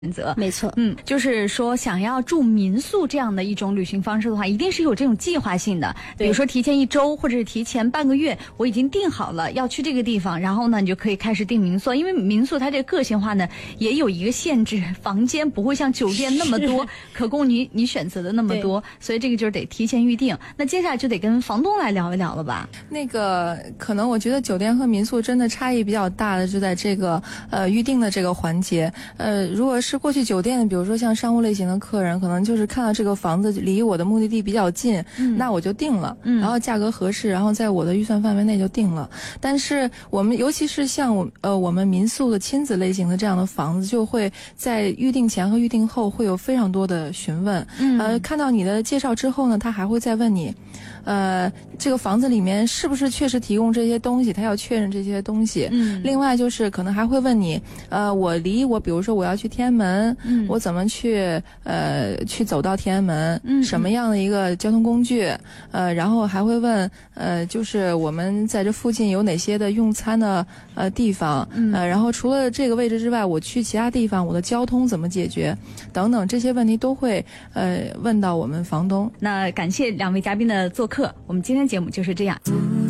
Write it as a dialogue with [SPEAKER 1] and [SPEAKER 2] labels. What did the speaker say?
[SPEAKER 1] 选择。
[SPEAKER 2] 没错，
[SPEAKER 1] 就是说想要住民宿这样的一种旅行方式的话，一定是有这种计划性的。比如说提前1周，或者是提前半个月，我已经定好了要去这个地方，然后呢，你就可以开始订民宿。因为民宿它这个个性化呢，也有一个限制，房间不会像酒店那么多，可供你选择的那么多，所以这个就是得提前预定。那接下来就得跟房东来聊一聊了吧？
[SPEAKER 3] 那个可能我觉得酒店和民宿真的差异比较大的就在这个预定的这个环节。如果是过去酒店，比如说像商务类型的客人，可能就是看到这个房子离我的目的地比较近，那我就定了，然后价格合适，然后在我的预算范围内就定了。但是我们尤其是像我们民宿的亲子类型的这样的房子，就会在预定前和预定后会有非常多的询问。看到你的介绍之后呢，他还会再问你，这个房子里面是不是确实提供这些东西，他要确认这些东西。另外就是可能还会问你，我比如说我要去天安门，我怎么去走到天安门，什么样的一个交通工具，然后还会问，就是我们在这附近有哪些的用餐的地方，然后除了这个位置之外，我去其他地方我的交通怎么解决，等等这些问题都会问到我们房东。
[SPEAKER 1] 那感谢2位嘉宾的做客，我们今天节目就是这样。